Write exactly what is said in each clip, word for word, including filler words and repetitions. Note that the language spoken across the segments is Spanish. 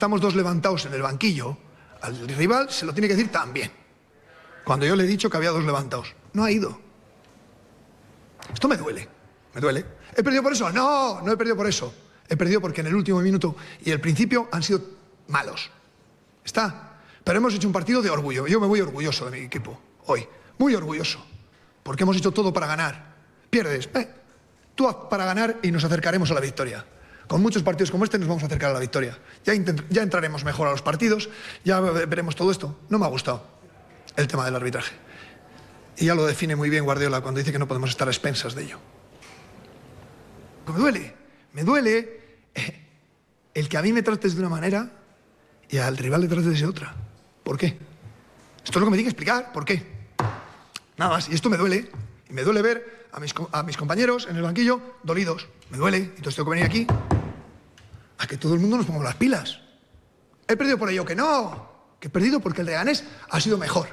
estamos dos levantados en el banquillo, al rival se lo tiene que decir también. Cuando yo le he dicho que había dos levantados. No ha ido. Esto me duele, me duele. ¿He perdido por eso? No, no he perdido por eso. He perdido porque en el último minuto y el principio han sido malos. Está. Pero hemos hecho un partido de orgullo. Yo me voy orgulloso de mi equipo hoy. Muy orgulloso. Porque hemos hecho todo para ganar. Pierdes. Eh, tú haz para ganar y nos acercaremos a la victoria. Con muchos partidos como este nos vamos a acercar a la victoria. Ya, ya entraremos mejor a los partidos, ya veremos todo esto. No me ha gustado el tema del arbitraje. Y ya lo define muy bien Guardiola cuando dice que no podemos estar a expensas de ello. Me duele, me duele eh, el que a mí me trates de una manera y al rival le trates de otra. ¿Por qué? Esto es lo que me tiene que explicar. ¿Por qué? Nada más. Y esto me duele. Y me duele ver a mis, a mis compañeros en el banquillo dolidos. Me duele. Entonces tengo que venir aquí a que todo el mundo nos pongamos las pilas. ¿He perdido por ello? Que no. Que he perdido porque el Leganés ha sido mejor.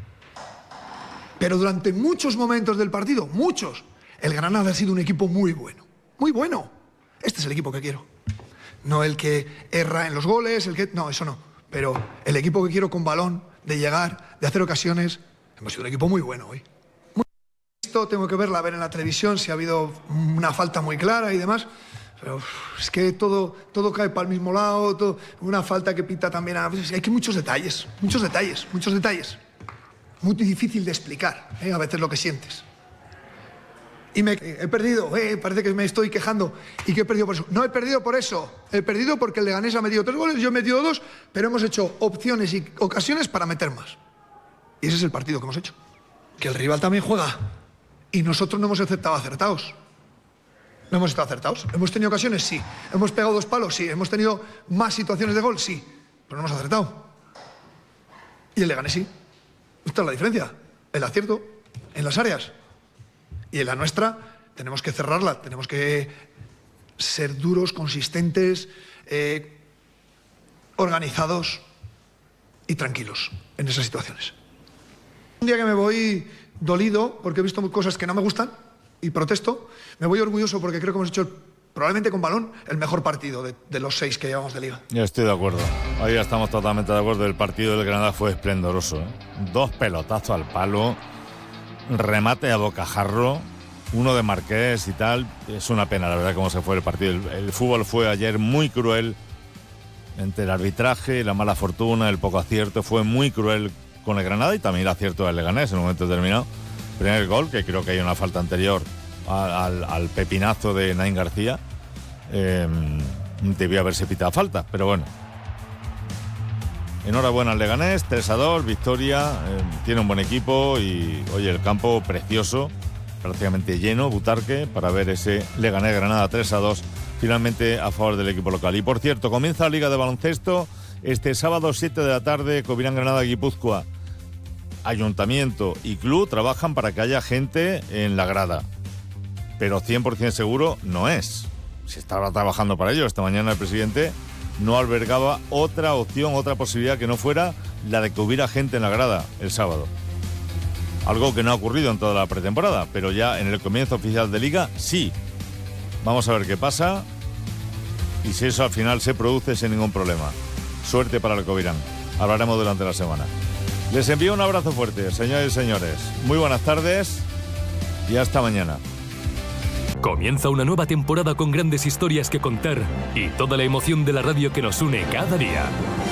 Pero durante muchos momentos del partido, muchos, el Granada ha sido un equipo muy bueno. Muy bueno. Este es el equipo que quiero. No el que erra en los goles, el que... No, eso no. Pero el equipo que quiero con balón, de llegar, de hacer ocasiones. Hemos sido un equipo muy bueno hoy. Muy... Esto tengo que verla, a ver en la televisión si ha habido una falta muy clara y demás. Pero uf, es que todo, todo cae para el mismo lado, todo, una falta que pita también a... Hay que muchos detalles, muchos detalles, muchos detalles. Muy difícil de explicar, ¿eh? A veces lo que sientes. Y me he perdido, eh, parece que me estoy quejando. ¿Y que he perdido por eso? No he perdido por eso. He perdido porque el Leganés ha metido tres goles, yo he metido dos, pero hemos hecho opciones y ocasiones para meter más. Y ese es el partido que hemos hecho. Que el rival también juega. Y nosotros no hemos estado acertados. No hemos estado acertados. ¿Hemos tenido ocasiones? Sí. ¿Hemos pegado dos palos? Sí. ¿Hemos tenido más situaciones de gol? Sí. Pero no hemos acertado. Y el Leganés sí. Esta es la diferencia. El acierto en las áreas. Y en la nuestra tenemos que cerrarla. Tenemos que ser duros, consistentes, eh, organizados y tranquilos en esas situaciones. Un día que me voy dolido porque he visto cosas que no me gustan y protesto, me voy orgulloso porque creo que hemos hecho, probablemente con balón, el mejor partido de, de los seis que llevamos de liga. Yo estoy de acuerdo. Ahí estamos totalmente de acuerdo. El partido del Granada fue esplendoroso, ¿eh? Dos pelotazos al palo, remate a bocajarro, uno de Marqués y tal. Es una pena, la verdad, cómo se fue el partido. El, el fútbol fue ayer muy cruel. Entre el arbitraje, la mala fortuna, el poco acierto, fue muy cruel con el Granada y también el acierto del Leganés en un momento determinado. Primer gol, que creo que hay una falta anterior al, al pepinazo de Naín García. Eh, debió haberse pitado falta, pero bueno. Enhorabuena al Leganés, tres a dos, victoria. Eh, tiene un buen equipo y, oye, el campo precioso, prácticamente lleno, Butarque, para ver ese Leganés Granada tres a dos, finalmente a favor del equipo local. Y por cierto, comienza la Liga de Baloncesto este sábado siete de la tarde, Covirán Granada Guipúzcoa. Ayuntamiento y club trabajan para que haya gente en la grada, pero cien por ciento seguro no es. Se estaba trabajando para ello. Esta mañana el presidente no albergaba otra opción, otra posibilidad que no fuera la de que hubiera gente en la grada el sábado. Algo que no ha ocurrido en toda la pretemporada, pero ya en el comienzo oficial de Liga, sí. Vamos a ver qué pasa y si eso al final se produce sin ningún problema. Suerte para el Covirán. Hablaremos durante la semana. Les envío un abrazo fuerte, señores y señores. Muy buenas tardes y hasta mañana. Comienza una nueva temporada con grandes historias que contar y toda la emoción de la radio que nos une cada día.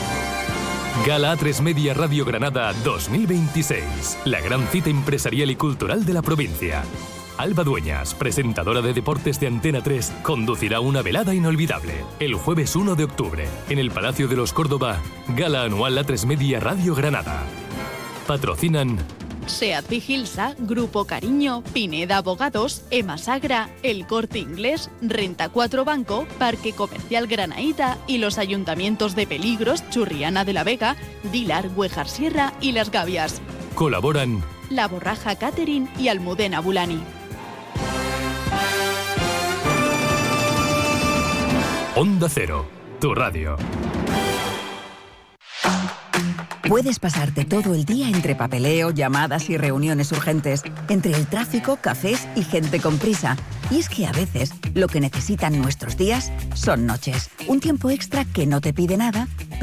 Gala A tres Media Radio Granada dos mil veintiséis. La gran cita empresarial y cultural de la provincia. Alba Dueñas, presentadora de deportes de Antena tres, conducirá una velada inolvidable el jueves uno de octubre en el Palacio de los Córdoba. Gala anual A tres Media Radio Granada. Patrocinan SEAT Vigilsa, Grupo Cariño, Pineda Abogados, Emasagra, El Corte Inglés, Renta cuatro Banco, Parque Comercial Granaíta y los ayuntamientos de Peligros, Churriana de la Vega, Dilar, Güejar Sierra y Las Gavias. Colaboran La Borraja Catering y Almudena Bulani. Onda Cero, tu radio. Puedes pasarte todo el día entre papeleo, llamadas y reuniones urgentes, entre el tráfico, cafés y gente con prisa. Y es que a veces lo que necesitan nuestros días son noches. Un tiempo extra que no te pide nada,